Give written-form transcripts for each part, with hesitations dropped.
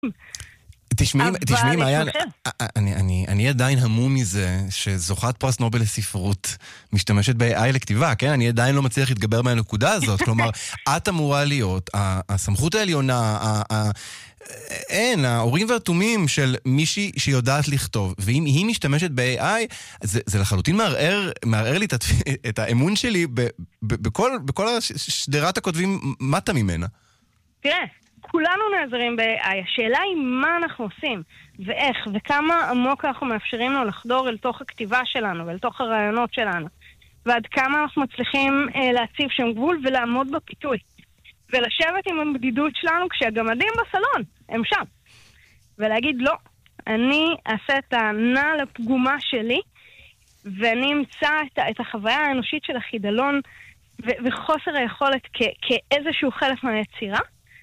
תשמעי, מעיין, אני עדיין המום מזה שזוכת פרס נובל לספרות משתמשת ב-AI לכתיבה, כן? אני עדיין לא מצליח להתגבר מהנקודה הזאת, כלומר, את אמורה להיות, הסמכות העליונה, ההורים והתומים של מישהי שיודעת לכתוב, ואם היא משתמשת ב-AI, זה לחלוטין מערער לי את האמון שלי בכל שדרת הכותבים מטה ממנה. תראה, כולנו נעזרים ב-AI. השאלה היא מה אנחנו עושים, ואיך, וכמה עמוק אנחנו מאפשרים לו לחדור אל תוך הכתיבה שלנו, ואל תוך הרעיונות שלנו. ועד כמה אנחנו מצליחים להציב שם גבול ולעמוד בפיתוי. ולשבת עם הבדידות שלנו כשהגמדים בסלון, הם שם. ולהגיד, לא, אני אעשה את הנעל הפגומה שלי, ואני אמצא את החוויה האנושית של החידלון, וחוסר היכולת כאיזשהו חלק מהיצירה,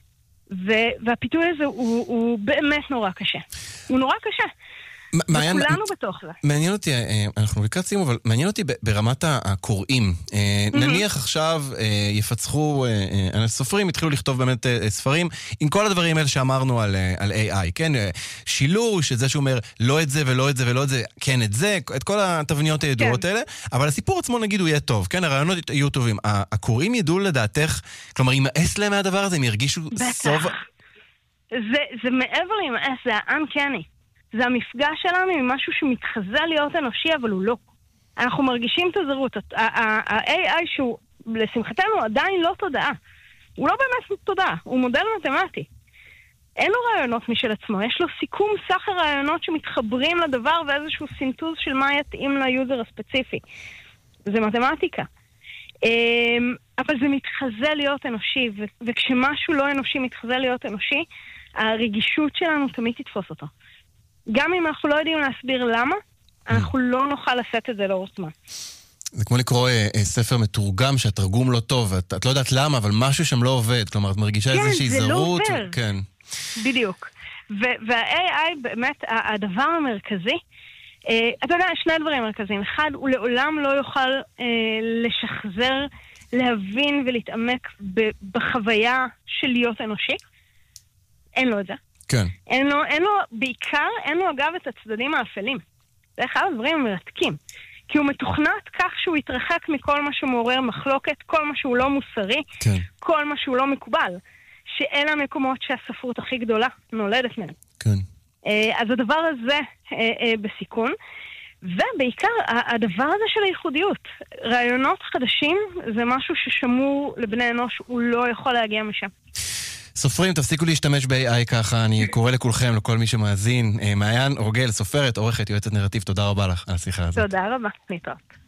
והפיתוי הזה הוא באמת נורא קשה. הוא נורא קשה. וכולנו בתוך זה. מעניין אותי, אנחנו לקראת סיום, אבל מעניין אותי ברמת הקוראים. נניח עכשיו יפצחו, סופרים התחילו לכתוב באמת ספרים, עם כל הדברים האלה שאמרנו על AI, כן? שילוש, את זה שאומר לא את זה ולא את זה ולא את זה, כן את זה, את כל התבניות הידועות האלה, אבל הסיפור עצמו נגיד הוא יהיה טוב, כן? הרעיונות יהיו טובים. הקוראים ידעו לדעתך, כלומר, ימאס להם מהדבר הזה, הם ירגישו סוף... זה מעבר להימאס, זה האנקני. זה המפגש שלנו עם משהו שמתחזה להיות אנושי, אבל הוא לא. אנחנו מרגישים את הזרות. ה-AI שהוא, לשמחתנו, עדיין לא תודעה. הוא לא באמת תודעה, הוא מודל מתמטי. אין לו רעיונות משל עצמו, יש לו סיכום סך הרעיונות שמתחברים לדבר ואיזשהו סינטוז של מה יתאים ליוזר הספציפי. זה מתמטיקה. אבל זה מתחזה להיות אנושי, וכשמשהו לא אנושי מתחזה להיות אנושי, הרגישות שלנו תמיד תתפוס אותו. גם אם אנחנו לא יודעים להסביר למה, אנחנו לא נוכל לשאת את זה לאורך זמן. זה כמו לקרוא ספר מתורגם שהתרגום לא טוב, את לא יודעת למה, אבל משהו שם לא עובד, כלומר, את מרגישה איזושהי זרות. כן, זה לא עובר. כן. בדיוק. וה-AI באמת, הדבר המרכזי, אתה יודע, שני דברים מרכזיים. אחד, הוא לעולם לא יוכל לשחזר, להבין ולהתעמק בחוויה של להיות אנושי. אין לו את זה. כן. אין לו, בעיקר, אין לו אגב את הצדדים האפלים. זה אחד הדברים המרתקים. כי הוא מתוכנת כך שהוא יתרחק מכל מה שמעורר מחלוקת, כל מה שהוא לא מוסרי, כן. כל מה שהוא לא מקובל. שאלה המקומות שהספרות הכי גדולה נולדת מהם. כן. אז הדבר הזה בסיכון. ובעיקר, הדבר הזה של הייחודיות. רעיונות חדשים זה משהו ששמור לבני אנוש, הוא לא יכול להגיע משם. סופרים, תפסיקו להשתמש ב-AI ככה, אני קורא לכולכם, לכל מי שמאזין. מעיין רוגל, סופרת, עורכת, יועצת נרטיב, תודה רבה לך על השיחה הזאת. תודה רבה, להתראות.